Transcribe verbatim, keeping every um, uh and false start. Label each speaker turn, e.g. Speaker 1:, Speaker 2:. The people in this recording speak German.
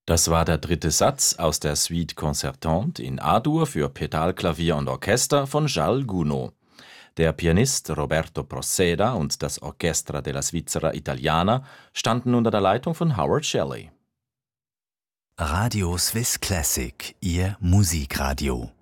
Speaker 1: Das war der dritte Satz aus der Suite concertante in A-Dur für Pedal, Klavier und Orchester von Charles Gounod. Der Pianist Roberto Proceda und das Orchestra della Svizzera Italiana standen unter der Leitung von Howard Shelley.
Speaker 2: Radio Swiss Classic, Ihr Musikradio.